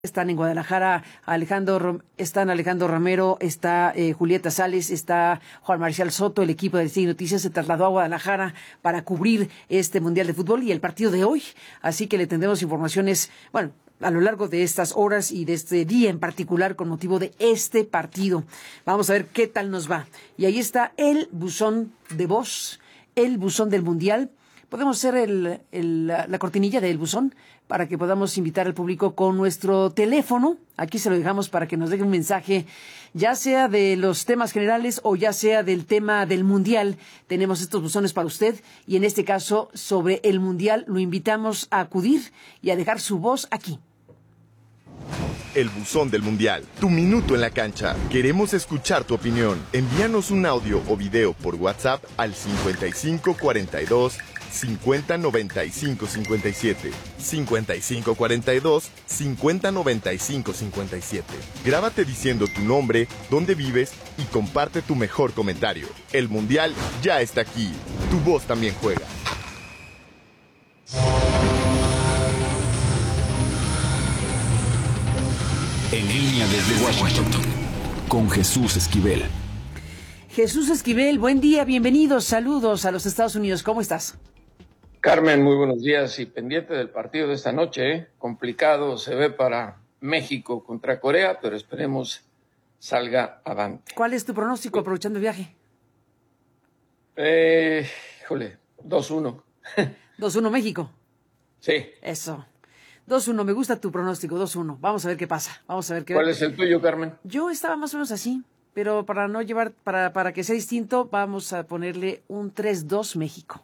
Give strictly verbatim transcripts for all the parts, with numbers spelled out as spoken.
Están en Guadalajara, Alejandro, están Alejandro Romero, está eh, Julieta Sales, está Juan Marcial Soto. El equipo de Disney Noticias se trasladó a Guadalajara para cubrir este Mundial de Fútbol y el partido de hoy. Así que le tendremos informaciones, bueno, a lo largo de estas horas y de este día en particular con motivo de este partido. Vamos a ver qué tal nos va. Y ahí está el buzón de voz, el buzón del Mundial. Podemos hacer el, el, la, la cortinilla del buzón para que podamos invitar al público con nuestro teléfono. Aquí se lo dejamos para que nos deje un mensaje, ya sea de los temas generales o ya sea del tema del Mundial. Tenemos estos buzones para usted y en este caso sobre el Mundial lo invitamos a acudir y a dejar su voz aquí. El buzón del Mundial, tu minuto en la cancha. Queremos escuchar tu opinión. Envíanos un audio o video por WhatsApp al cincuenta y cinco cuarenta y dos cincuenta noventa y cinco cincuenta y siete. cincuenta y cinco cuarenta y dos cincuenta noventa y cinco cincuenta y siete. Grábate diciendo tu nombre, dónde vives y comparte tu mejor comentario. El Mundial ya está aquí. Tu voz también juega. En línea desde Washington, con Jesús Esquivel. Jesús Esquivel, buen día, bienvenidos, saludos a los Estados Unidos, ¿cómo estás? Carmen, muy buenos días y pendiente del partido de esta noche, ¿eh? Complicado se ve para México contra Corea, pero esperemos salga avante. ¿Cuál es tu pronóstico aprovechando el viaje? Eh, híjole, dos uno. dos uno México. Sí. Eso. dos uno, me gusta tu pronóstico, dos uno. Vamos a ver qué pasa. Vamos a ver qué. ¿Cuál es el tuyo, Carmen? Yo estaba más o menos así, pero para no llevar, para, para que sea distinto, vamos a ponerle un tres dos México.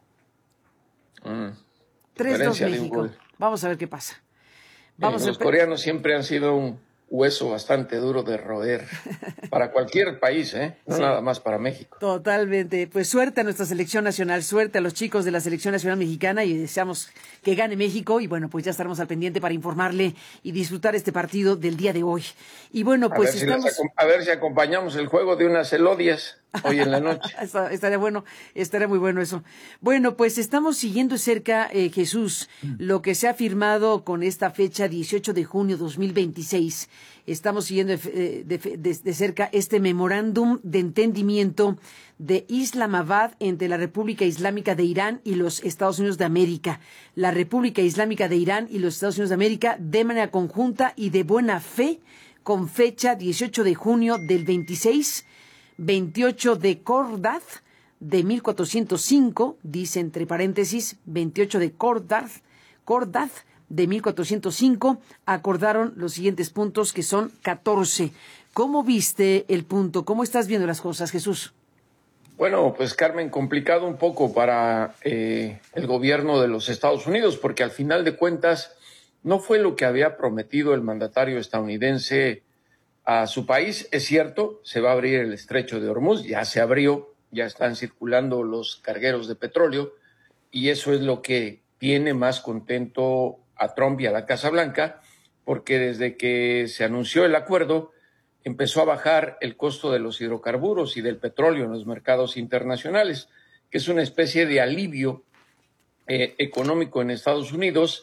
Mm, tres dos México. Vamos a ver qué pasa. Vamos eh, los a... coreanos siempre han sido un hueso bastante duro de roer para cualquier país, ¿eh? No sí. Nada más para México. Totalmente. Pues suerte a nuestra selección nacional, suerte a los chicos de la selección nacional mexicana y deseamos que gane México y bueno, pues ya estaremos al pendiente para informarle y disfrutar este partido del día de hoy. Y bueno, pues a ver estamos... Si a ver si acompañamos el juego de unas elodias hoy en la noche. Estaría bueno, estaría muy bueno eso. Bueno, pues estamos siguiendo cerca, eh, Jesús, lo que se ha firmado con esta fecha dieciocho de junio de dos mil veintiséis. Estamos siguiendo de, de, de, de cerca este memorándum de entendimiento de Islamabad entre la República Islámica de Irán y los Estados Unidos de América. La República Islámica de Irán y los Estados Unidos de América de manera conjunta y de buena fe, con fecha dieciocho de junio del veintiséis, veintiocho de Cordad de mil cuatrocientos cinco, dice entre paréntesis, veintiocho de Cordad, Cordad de mil cuatrocientos cinco, acordaron los siguientes puntos que son catorce. ¿Cómo viste el punto? ¿Cómo estás viendo las cosas, Jesús? Bueno, pues Carmen, complicado un poco para eh, el gobierno de los Estados Unidos, porque al final de cuentas no fue lo que había prometido el mandatario estadounidense a su país. Es cierto, se va a abrir el estrecho de Hormuz, ya se abrió, ya están circulando los cargueros de petróleo y eso es lo que tiene más contento a Trump y a la Casa Blanca, porque desde que se anunció el acuerdo empezó a bajar el costo de los hidrocarburos y del petróleo en los mercados internacionales, que es una especie de alivio eh, económico en Estados Unidos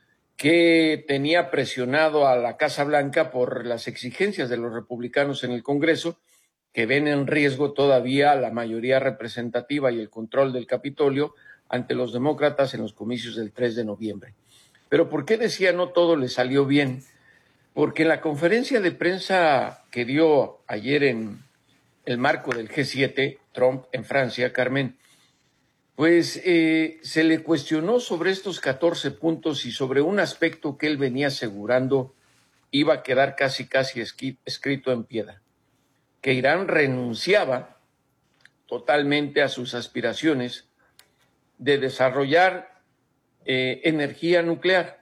que tenía presionado a la Casa Blanca por las exigencias de los republicanos en el Congreso, que ven en riesgo todavía la mayoría representativa y el control del Capitolio ante los demócratas en los comicios del tres de noviembre. Pero ¿por qué decía no todo le salió bien? Porque en la conferencia de prensa que dio ayer en el marco del G siete, Trump en Francia, Carmen, pues eh, se le cuestionó sobre estos catorce puntos y sobre un aspecto que él venía asegurando iba a quedar casi casi escrito en piedra, que Irán renunciaba totalmente a sus aspiraciones de desarrollar eh, energía nuclear.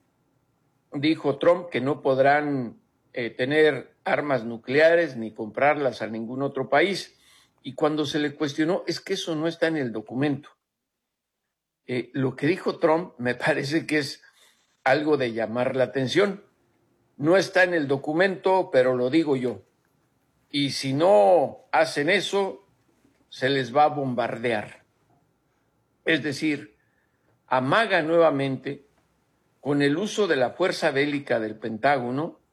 Dijo Trump que no podrán eh, tener armas nucleares ni comprarlas a ningún otro país. Y cuando se le cuestionó, es que eso no está en el documento. Eh, lo que dijo Trump me parece que es algo de llamar la atención. No está en el documento, pero lo digo yo. Y si no hacen eso, se les va a bombardear. Es decir, amaga nuevamente con el uso de la fuerza bélica del Pentágono